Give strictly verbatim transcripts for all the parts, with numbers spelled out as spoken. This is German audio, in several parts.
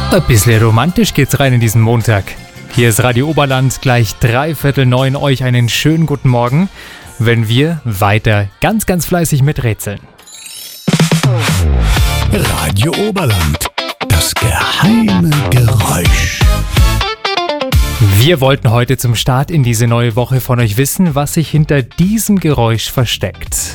Ein bisschen romantisch geht's rein in diesen Montag. Hier ist Radio Oberland, gleich dreiviertel neun, euch einen schönen guten Morgen, wenn wir weiter ganz, ganz fleißig miträtseln. Radio Oberland, das geheime Geräusch. Wir wollten heute zum Start in diese neue Woche von euch wissen, was sich hinter diesem Geräusch versteckt.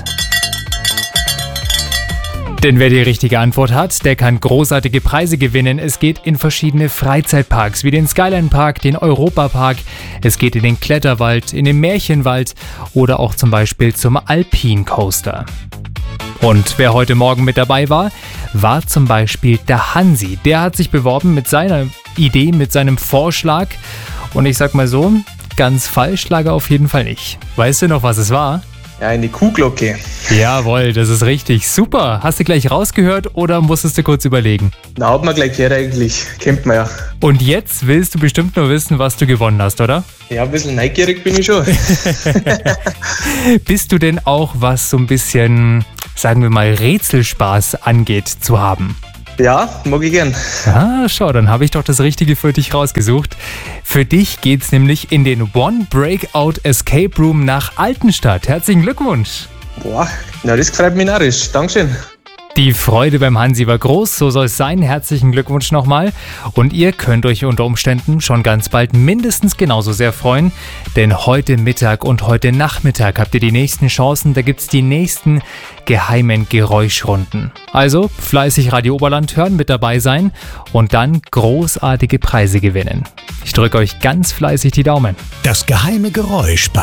Denn wer die richtige Antwort hat, der kann großartige Preise gewinnen. Es geht in verschiedene Freizeitparks, wie den Skyline Park, den Europa-Park. Es geht in den Kletterwald, in den Märchenwald oder auch zum Beispiel zum Alpine Coaster. Und wer heute Morgen mit dabei war, war zum Beispiel der Hansi. Der hat sich beworben mit seiner Idee, mit seinem Vorschlag. Und ich sag mal so, ganz falsch lag er auf jeden Fall nicht. Weißt du noch, was es war? Ja, eine Kuhglocke. Jawohl, das ist richtig. Super. Hast du gleich rausgehört oder musstest du kurz überlegen? Na, hat man gleich gehört eigentlich. Kennt man ja. Und jetzt willst du bestimmt nur wissen, was du gewonnen hast, oder? Ja, ein bisschen neugierig bin ich schon. Bist du denn auch, was so ein bisschen, sagen wir mal, Rätselspaß angeht, zu haben? Ja, mag ich gern. Ah, schau, dann habe ich doch das Richtige für dich rausgesucht. Für dich geht's nämlich in den One Breakout Escape Room nach Altenstadt. Herzlichen Glückwunsch! Boah, na das freut mich narrisch. Dankeschön. Die Freude beim Hansi war groß, so soll es sein. Herzlichen Glückwunsch nochmal. Und ihr könnt euch unter Umständen schon ganz bald mindestens genauso sehr freuen. Denn heute Mittag und heute Nachmittag habt ihr die nächsten Chancen. Da gibt's die nächsten geheimen Geräuschrunden. Also fleißig Radio Oberland hören, mit dabei sein und dann großartige Preise gewinnen. Ich drücke euch ganz fleißig die Daumen. Das geheime Geräusch bei